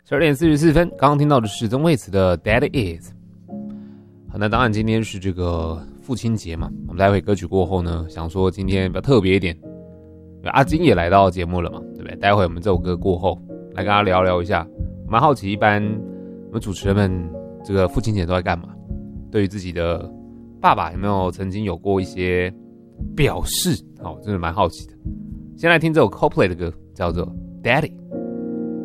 12:44，刚刚听到的是曾沛慈的 Daddy Is。 好，那当然今天是这个父亲节嘛，我们待会歌曲过后呢，想说今天比较特别一点，阿金也来到节目了嘛，对不对？待会我们这首歌过后来跟他聊聊一下，我蛮好奇一般我们主持人们这个父亲节都在干嘛，对于自己的爸爸有没有曾经有过一些表示，真的蛮好奇的。先来听这首 Coldplay 的歌，叫做 Daddy。